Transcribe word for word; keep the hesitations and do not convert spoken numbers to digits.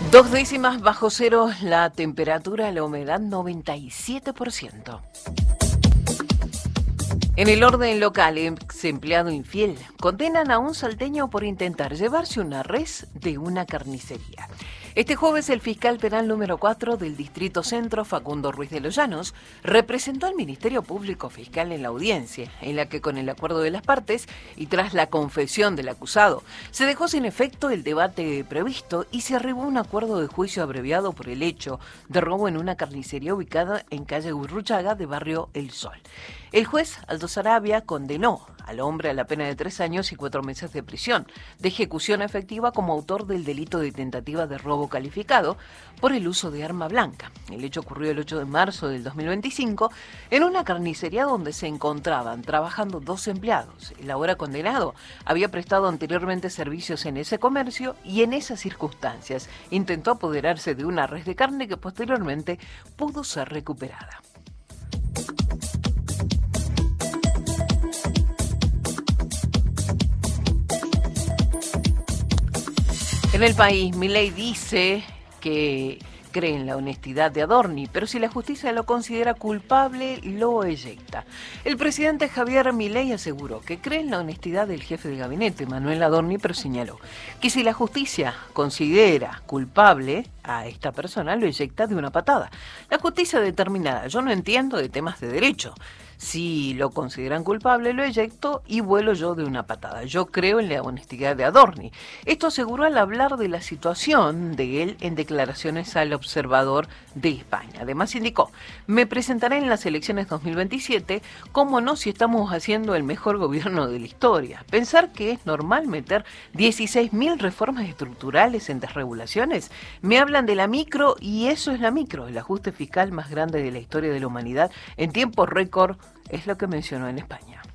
Dos décimas bajo cero la temperatura, la humedad noventa y siete por ciento. En el orden local, ex empleado infiel, condenan a un salteño por intentar llevarse una res de una carnicería. Este jueves el fiscal penal número cuatro del Distrito Centro, Facundo Ruiz de los Llanos, representó al Ministerio Público Fiscal en la audiencia, en la que con el acuerdo de las partes y tras la confesión del acusado, se dejó sin efecto el debate previsto y se arribó a un acuerdo de juicio abreviado por el hecho de robo en una carnicería ubicada en calle Gurruchaga de barrio El Sol. El juez Aldo Sarabia condenó al hombre a la pena de tres años y cuatro meses de prisión, de ejecución efectiva como autor del delito de tentativa de robo calificado por el uso de arma blanca. El hecho ocurrió el ocho de marzo del dos mil veinticinco en una carnicería donde se encontraban trabajando dos empleados. El ahora condenado había prestado anteriormente servicios en ese comercio y en esas circunstancias intentó apoderarse de una res de carne que posteriormente pudo ser recuperada. En El País, Milei dice que cree en la honestidad de Adorni, pero si la justicia lo considera culpable, lo eyecta. El presidente Javier Milei aseguró que cree en la honestidad del jefe de gabinete, Manuel Adorni, pero señaló que si la justicia considera culpable a esta persona, lo eyecta de una patada. La justicia determinará. Yo no entiendo de temas de derecho. Si lo consideran culpable, lo eyecto y vuelo yo de una patada. Yo creo en la honestidad de Adorni. Esto aseguró al hablar de la situación de él en declaraciones al Observador de España. Además indicó, me presentaré en las elecciones dos mil veintisiete, cómo no si estamos haciendo el mejor gobierno de la historia. Pensar que es normal meter dieciséis mil reformas estructurales en desregulaciones. Me hablan de la micro y eso es la micro, el ajuste fiscal más grande de la historia de la humanidad en tiempo récord. Es lo que mencionó en España.